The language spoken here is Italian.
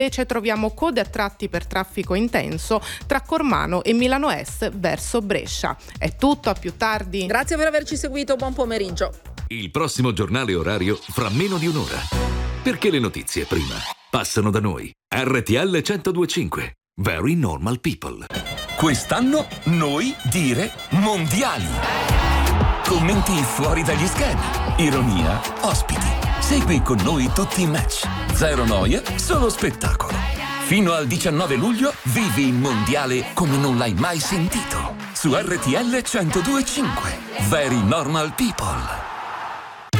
Invece troviamo code a tratti per traffico intenso tra Cormano e Milano Est verso Brescia. È tutto, a più tardi. Grazie per averci seguito, buon pomeriggio. Il prossimo giornale orario fra meno di un'ora. Perché le notizie prima passano da noi. RTL 102.5. Very Normal People. Quest'anno noi dire mondiali. Commenti fuori dagli schemi. Ironia, ospiti. Segui con noi tutti i match. Zero noie, solo spettacolo. Fino al 19 luglio vivi il mondiale come non l'hai mai sentito. Su RTL 102.5. Very Normal People.